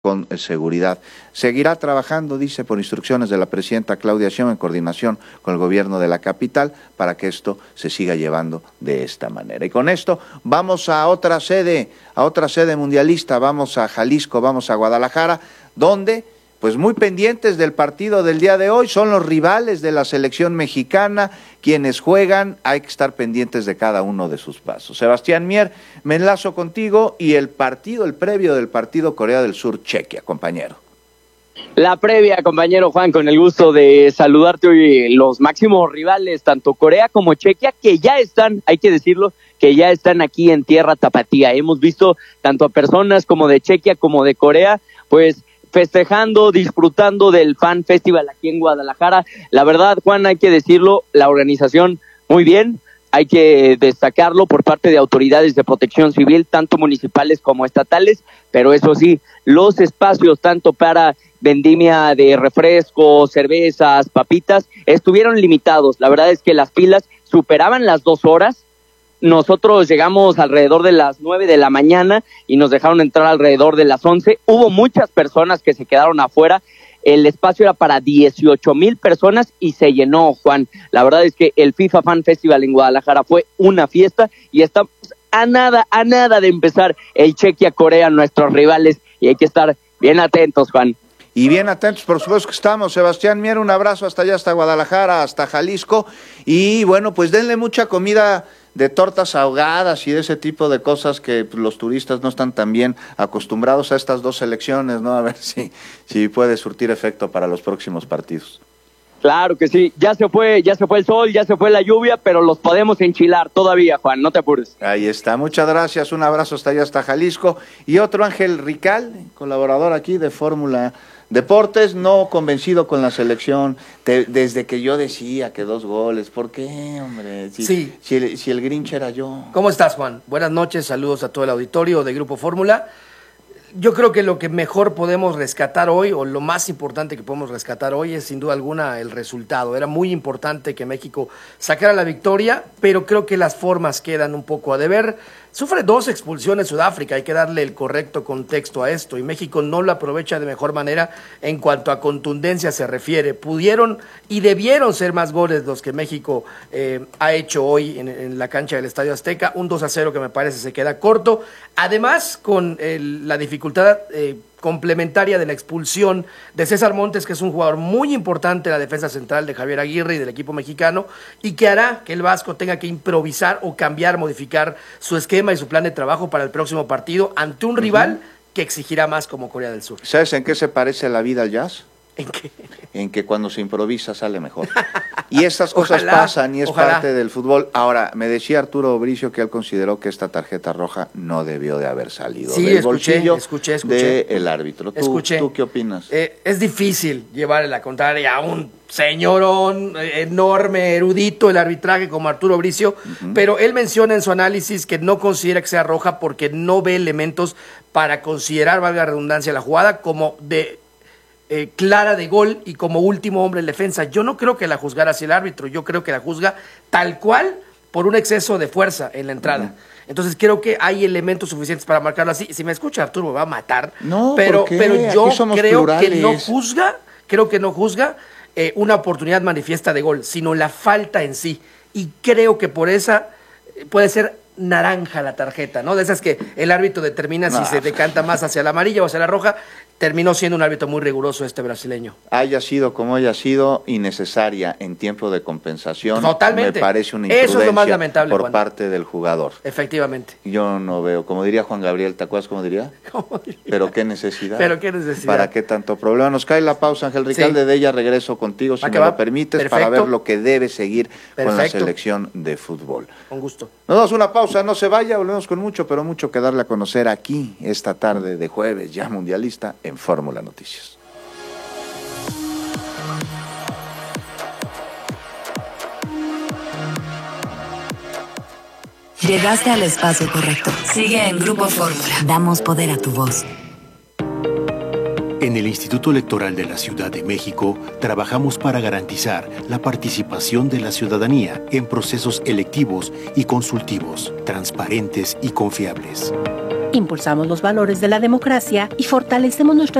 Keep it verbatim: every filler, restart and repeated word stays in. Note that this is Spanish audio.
con seguridad. Seguirá trabajando, dice, por instrucciones de la presidenta Claudia Sheinbaum en coordinación con el gobierno de la capital para que esto se siga llevando de esta manera. Y con esto vamos a otra sede, a otra sede mundialista, vamos a Jalisco, vamos a Guadalajara, donde pues muy pendientes del partido del día de hoy, son los rivales de la selección mexicana, quienes juegan, hay que estar pendientes de cada uno de sus pasos. Sebastián Mier, me enlazo contigo y el partido, el previo del partido Corea del Sur-Chequia, compañero. La previa, compañero Juan, con el gusto de saludarte hoy, los máximos rivales, tanto Corea como Chequia, que ya están, hay que decirlo, que ya están aquí en tierra tapatía. Hemos visto tanto a personas como de Chequia como de Corea, pues festejando, disfrutando del Fan Festival aquí en Guadalajara. La verdad, Juan, hay que decirlo, la organización muy bien, hay que destacarlo por parte de autoridades de protección civil, tanto municipales como estatales, pero eso sí, los espacios tanto para vendimia de refrescos, cervezas, papitas, estuvieron limitados. La verdad es que las filas superaban las dos horas. Nosotros llegamos alrededor de las nueve de la mañana y nos dejaron entrar alrededor de las once. Hubo muchas personas que se quedaron afuera. El espacio era para dieciocho mil personas y se llenó, Juan. La verdad es que el FIFA Fan Festival en Guadalajara fue una fiesta y estamos a nada, a nada de empezar el Chequia-Corea, nuestros rivales, y hay que estar bien atentos, Juan. Y bien atentos, por supuesto que estamos. Sebastián Mier, un abrazo hasta allá, hasta Guadalajara, hasta Jalisco. Y bueno, pues denle mucha comida de tortas ahogadas y de ese tipo de cosas que los turistas no están tan bien acostumbrados a estas dos selecciones, ¿no? A ver si, si puede surtir efecto para los próximos partidos. Claro que sí, ya se fue, ya se fue el sol, ya se fue la lluvia, pero los podemos enchilar todavía, Juan, no te apures. Ahí está, muchas gracias, un abrazo hasta allá, hasta Jalisco. Y otro Ángel Rical, colaborador aquí de Fórmula Deportes, no convencido con la selección, te, desde que yo decía que dos goles, ¿por qué, hombre? Si, sí. si, el, si el Grinch era yo. ¿Cómo estás, Juan? Buenas noches, saludos a todo el auditorio de Grupo Fórmula. Yo creo que lo que mejor podemos rescatar hoy, o lo más importante que podemos rescatar hoy, es sin duda alguna el resultado. Era muy importante que México sacara la victoria, pero creo que las formas quedan un poco a deber. Sufre dos expulsiones Sudáfrica, hay que darle el correcto contexto a esto, y México no lo aprovecha de mejor manera en cuanto a contundencia se refiere. Pudieron y debieron ser más goles los que México eh, ha hecho hoy en, en la cancha del Estadio Azteca, un dos a cero que me parece se queda corto, además con el, la dificultad eh, complementaria de la expulsión de César Montes, que es un jugador muy importante en la defensa central de Javier Aguirre y del equipo mexicano, y que hará que el Vasco tenga que improvisar o cambiar, modificar su esquema y su plan de trabajo para el próximo partido ante un uh-huh. rival que exigirá más como Corea del Sur. ¿Sabes en qué se parece la vida al jazz? ¿En qué? En que cuando se improvisa sale mejor. Y estas cosas ojalá, pasan y es ojalá. parte del fútbol. Ahora, me decía Arturo Bricio que él consideró que esta tarjeta roja no debió de haber salido sí, del escuché, bolsillo escuché, escuché. del árbitro. ¿Tú, escuché. ¿Tú qué opinas? Eh, es difícil llevarle la contraria a un señorón enorme, erudito el arbitraje como Arturo Bricio, uh-huh. pero él menciona en su análisis que no considera que sea roja porque no ve elementos para considerar, valga la redundancia, la jugada como de Eh, clara de gol y como último hombre en defensa. Yo no creo que la juzgara así el árbitro, yo creo que la juzga tal cual por un exceso de fuerza en la entrada. Uh-huh. Entonces creo que hay elementos suficientes para marcarlo así. Si me escucha Arturo me va a matar, no, pero, pero yo creo plurales. que no juzga, creo que no juzga eh, una oportunidad manifiesta de gol, sino la falta en sí. Y creo que por esa eh, puede ser naranja la tarjeta, ¿no? De esas que el árbitro determina no. si se decanta más hacia la amarilla o hacia la roja. Terminó siendo un árbitro muy riguroso este brasileño. Haya sido como haya sido, innecesaria en tiempo de compensación. Totalmente. Me parece una imprudencia Eso es lo más lamentable, por Juan. parte del jugador. Efectivamente. Yo no veo, como diría Juan Gabriel, ¿te acuerdas cómo diría? ¿Cómo diría? Pero qué necesidad. Pero qué necesidad. ¿Para qué tanto problema? Nos cae la pausa, Ángel Ricalde, sí. de ella regreso contigo, si me va? lo permites, Perfecto. para ver lo que debe seguir Perfecto. con la selección de fútbol. Con gusto. Nos damos una pausa, no se vaya, volvemos con mucho, pero mucho que darle a conocer aquí, esta tarde de jueves, ya mundialista, en Fórmula Noticias. Llegaste al espacio correcto. Sigue en Grupo Fórmula. Damos poder a tu voz. En el Instituto Electoral de la Ciudad de México, trabajamos para garantizar la participación de la ciudadanía en procesos electivos y consultivos, transparentes y confiables. impulsamos los valores de la democracia y fortalecemos nuestra